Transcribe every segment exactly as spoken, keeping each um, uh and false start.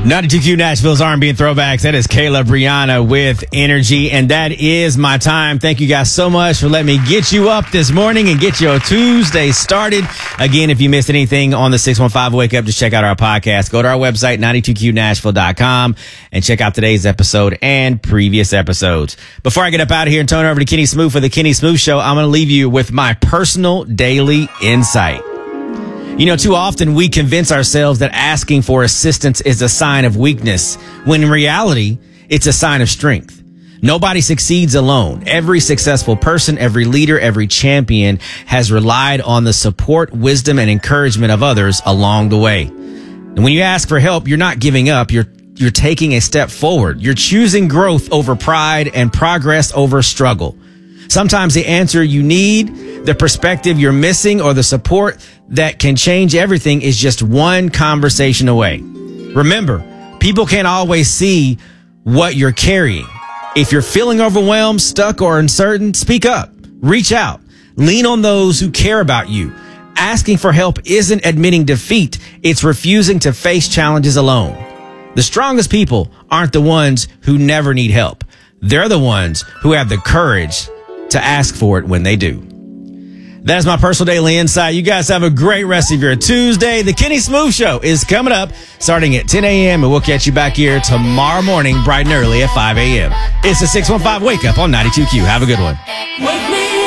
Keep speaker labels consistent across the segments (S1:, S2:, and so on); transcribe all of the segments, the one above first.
S1: ninety-two Q Nashville's R and B and Throwbacks. That is Kayla Brianna with Energy. And that is my time. Thank you guys so much for letting me get you up this morning and get your Tuesday started. Again, if you missed anything on the six one five Wake Up, just check out our podcast. Go to our website, ninety-two Q Nashville dot com, and check out today's episode and previous episodes. Before I get up out of here and turn over to Kenny Smooth for the Kenny Smooth Show, I'm going to leave you with my personal daily insight. You know, too often we convince ourselves that asking for assistance is a sign of weakness, when in reality, it's a sign of strength. Nobody succeeds alone. Every successful person, every leader, every champion has relied on the support, wisdom, and encouragement of others along the way. And when you ask for help, you're not giving up. You're you're taking a step forward. You're choosing growth over pride and progress over struggle. Sometimes the answer you need, the perspective you're missing, or the support that can change everything is just one conversation away. Remember, people can't always see what you're carrying. If you're feeling overwhelmed, stuck, or uncertain, speak up. Reach out. Lean on those who care about you. Asking for help isn't admitting defeat. It's refusing to face challenges alone. The strongest people aren't the ones who never need help. They're the ones who have the courage to ask for it when they do. That's my personal daily insight. You guys have a great rest of your Tuesday. The Kenny Smooth Show is coming up starting at ten a.m. and we'll catch you back here tomorrow morning bright and early at five a.m. It's the six one five Wake Up on ninety-two Q. Have a good one.
S2: Wake me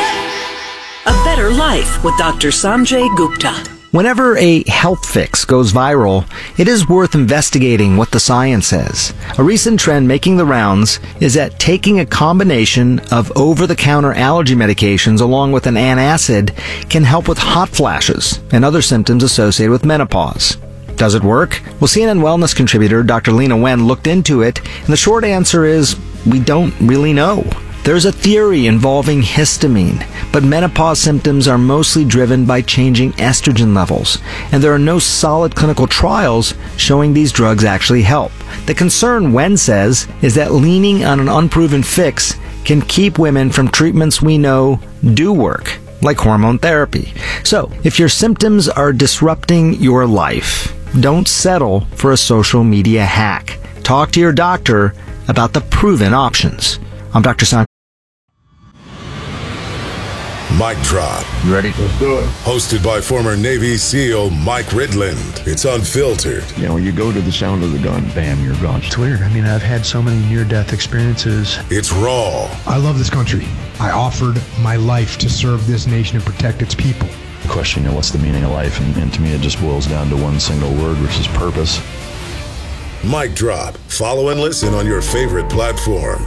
S2: up. A Better Life with Doctor Sanjay Gupta.
S3: Whenever a health fix goes viral, it is worth investigating what the science says. A recent trend making the rounds is that taking a combination of over-the-counter allergy medications along with an antacid can help with hot flashes and other symptoms associated with menopause. Does it work? Well, C N N Wellness contributor Doctor Lena Wen looked into it, and the short answer is we don't really know. There's a theory involving histamine, but menopause symptoms are mostly driven by changing estrogen levels, and there are no solid clinical trials showing these drugs actually help. The concern, Wen says, is that leaning on an unproven fix can keep women from treatments we know do work, like hormone therapy. So, if your symptoms are disrupting your life, don't settle for a social media hack. Talk to your doctor about the proven options. I'm Doctor Sanjay.
S4: Mic Drop.
S5: You ready? Let's do it.
S4: Hosted by former Navy SEAL Mike Ridland. It's unfiltered.
S5: You know, when you go to the sound of the gun, bam, you're gone.
S6: It's weird. I mean, I've had so many near-death experiences.
S4: It's raw.
S7: I love this country. I offered my life to serve this nation and protect its people.
S5: The question, you know, what's the meaning of life? And, and to me, it just boils down to one single word, which is purpose.
S4: Mic Drop. Follow and listen on your favorite platform.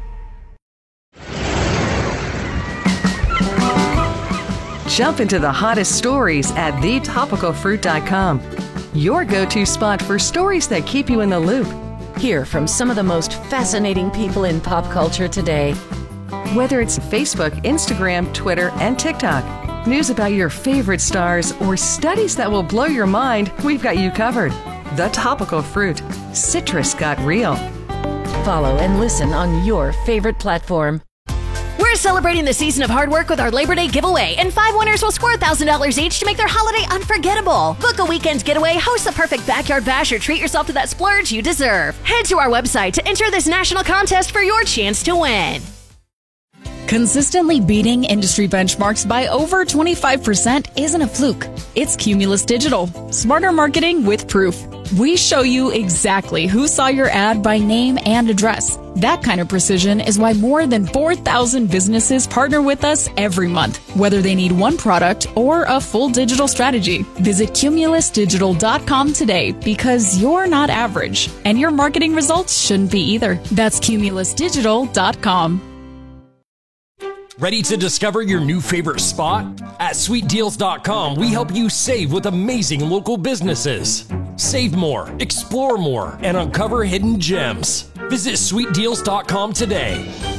S8: Jump into the hottest stories at the topical fruit dot com. Your go-to spot for stories that keep you in the loop.
S9: Hear from some of the most fascinating people in pop culture today.
S8: Whether it's Facebook, Instagram, Twitter, and TikTok, news about your favorite stars, or studies that will blow your mind, we've got you covered. The Topical Fruit. Citrus got real.
S9: Follow and listen on your favorite platform.
S10: We're celebrating the season of hard work with our Labor Day giveaway, and five winners will score one thousand dollars each to make their holiday unforgettable. Book a weekend getaway, host the perfect backyard bash, or treat yourself to that splurge you deserve. Head to our website to enter this national contest for your chance to win.
S11: Consistently beating industry benchmarks by over twenty-five percent isn't a fluke. It's Cumulus Digital. Smarter marketing with proof. We show you exactly who saw your ad by name and address. That kind of precision is why more than four thousand businesses partner with us every month, whether they need one product or a full digital strategy. Visit Cumulus Digital dot com today, because you're not average, and your marketing results shouldn't be either. That's Cumulus Digital dot com.
S12: Ready to discover your new favorite spot? At Sweet Deals dot com, we help you save with amazing local businesses. Save more, explore more, and uncover hidden gems. Visit Sweet Deals dot com today.